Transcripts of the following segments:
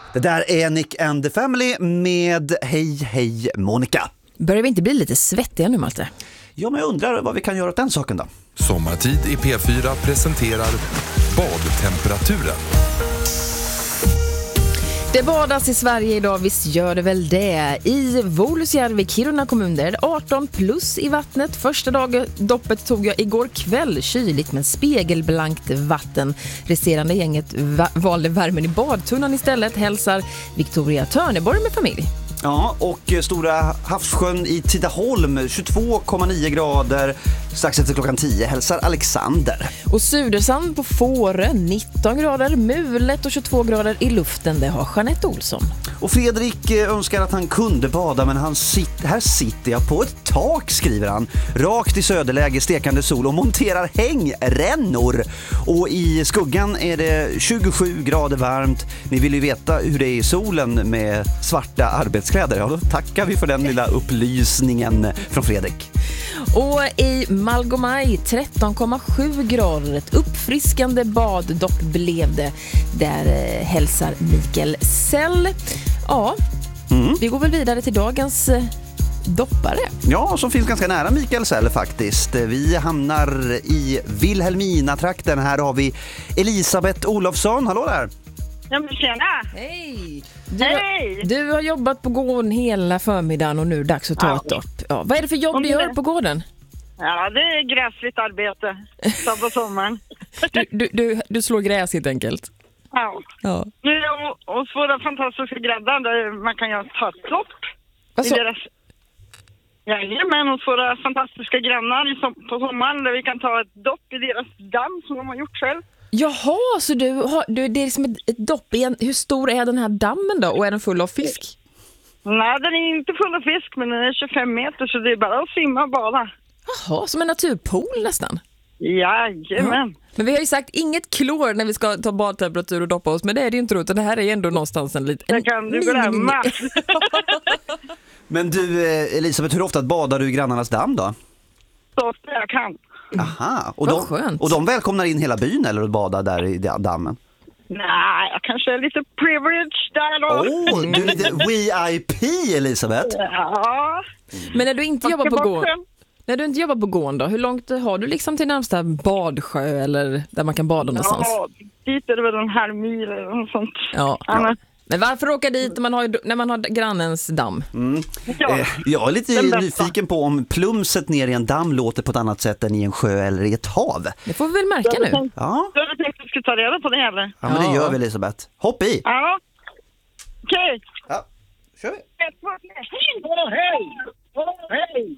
Det där är Nick and the Family med Hej hej Monica. Börjar vi inte bli lite svettiga nu, Malte? Ja, men jag undrar vad vi kan göra åt den saken då. Sommartid i P4 presenterar badtemperaturen. Det badas i Sverige idag, visst gör det väl det. I Volosjärvi, Kiruna kommun, där är det 18 plus i vattnet. Första doppet tog jag igår kväll, kyligt men spegelblankt vatten. Resterande gänget valde värmen i badtunnan istället, hälsar Victoria Törneborg med familj. Ja, och Stora havssjön i Tidaholm, 22,9 grader strax efter klockan 10, hälsar Alexander. Och Sudersand på Fårö, 19 grader, mulet och 22 grader i luften, det har Jeanette Olsson. Och Fredrik önskar att han kunde bada, men här sitter jag på ett tak, skriver han. Rakt i söderläge, stekande sol och monterar hängrännor. Och i skuggan är det 27 grader varmt. Ni vill ju veta hur det är i solen med svarta arbetskläder. Ja, då tackar vi för den lilla upplysningen från Fredrik. Och i Malgomaj 13,7 grader, ett uppfriskande baddopp blev det. Där hälsar Mikael Sell. Ja, vi går väl vidare till dagens doppare. Ja, som finns ganska nära Mikael Sell faktiskt. Vi hamnar i Vilhelmina-trakten. Här har vi Elisabeth Olofsson. Hallå där! Ja, men tjena! Hej! Hej! Du har jobbat på gården hela förmiddagen och nu är det dags att ta ett dopp. Ja, vad är det för jobb du gör på gården? Ja, det är gräsligt arbete så på sommaren. Du slår gräs helt enkelt. Ja. Nu är hos våra fantastiska gräddar där man kan göra ta ett dopp. Alltså? Jajamän, hos våra fantastiska grannar på sommaren där vi kan ta ett dopp i deras damm som de har gjort själv. Jaha, så det är som ett dopp igen. Hur stor är den här dammen då? Och är den full av fisk? Nej, den är inte full av fisk, men den är 25 meter så det är bara att simma och bada. Jaha, som en naturpool nästan. Jajamän. Ja. Men vi har ju sagt inget klor när vi ska ta badtemperatur och doppa oss, men det är det ju inte, utan det här är ändå någonstans en liten... Det kan du glömma. Men du, Elisabeth, hur ofta badar du i grannarnas damm då? Så ofta jag kan. Aha, och de välkomnar in hela byn eller att bada där i dammen? Nej, jag kanske är lite privileged där då. Du är lite VIP, Elisabeth. Ja. Men när du inte jobbar på gården då, hur långt har du liksom till närmsta badsjö eller där man kan bada någonstans? Ja, dit är det väl en halv mil eller något sånt. Ja. Men varför åka dit när man har grannens damm? Jag är lite nyfiken på om plumset ner i en damm låter på ett annat sätt än i en sjö eller i ett hav. Det får vi väl märka nu. Ja. Du hade tänkt att du skulle ta reda på det eller? Ja, men det gör vi, Elisabeth. Hopp i! Ja. Okej. Ja, kör vi. Hej!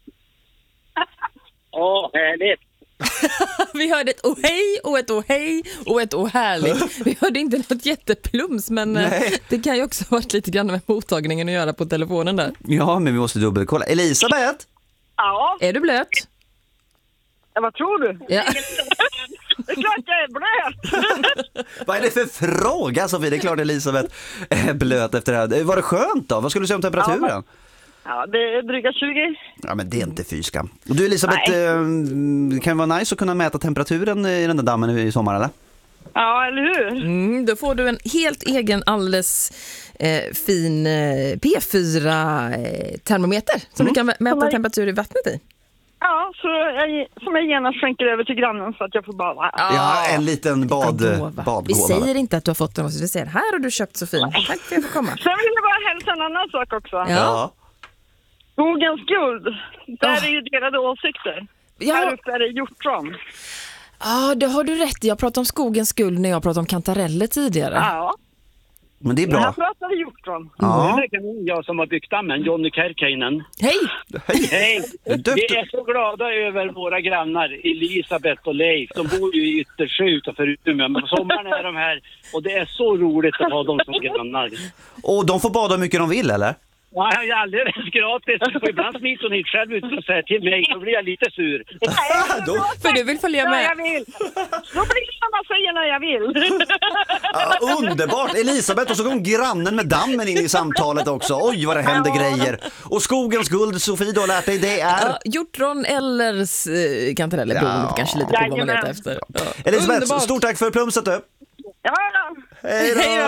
Härligt! Vi hörde ett ohej och ett ohej och ett ohärligt. Vi hörde inte något jätteplums, men det kan ju också ha varit lite grann med mottagningen att göra på telefonen där. Ja, men vi måste dubbelkolla. Elisabeth? Ja? Är du blöt? Ja, vad tror du? Ja. Det är klart jag är blöt! Vad är det för fråga, Sofie? Det är klart Elisabeth är blöt efter det här. Var det skönt då? Vad skulle du säga om temperaturen? Ja, det är dryga 20. Ja, men det är inte fyskam. Och du, Elisabeth, det kan vara nice att kunna mäta temperaturen i den där dammen i sommar, eller? Ja, eller hur? Då får du en helt egen, alldeles fin P4-termometer som du kan mäta temperatur i vattnet i. Ja, som jag gärna skänker över till grannen så att jag får bada. Ja, en liten badgåva. Vi säger inte att du har fått den, vi säger här har du köpt så fin. Tack för att jag får komma. Sen vill jag bara hälsa en annan sak också. Ja. Skogens guld, där är ju delade åsikter. Ja. Här uppe är det hjortron. Ja, det har du rätt i. Jag pratade om skogens guld när jag pratade om kantareller tidigare. Ja. Men det är Men här bra. pratar vi hjortron. Ja. Det är jag som har byggt dammen, Jonny Kärkäinen. Hej! Hej! Vi är så glada över våra grannar, Elisabeth och Leif. De bor ju i Yttersjö utanför Umeå, men på sommaren är de här. Och det är så roligt att ha dem som grannar. Och de får bada hur mycket de vill, eller? Ja, jag är alldeles gratis. Och ibland smiter hon hit själv ut och säger till mig, så blir jag lite sur. För du vill följa Ja, med. jag vill. Då blir det som man säger när jag vill. Ja, underbart! Elisabeth, och så kom grannen med dammen in i samtalet också. Oj, vad det händer grejer. Och skogens guld, Sofie, du har lärt dig, det är... Ja, hjortron eller kantareller, beroende på kanske lite på vad man letar efter. Ja. Elisabeth, Underbart. stort tack för plumset du. Ja. Hej då!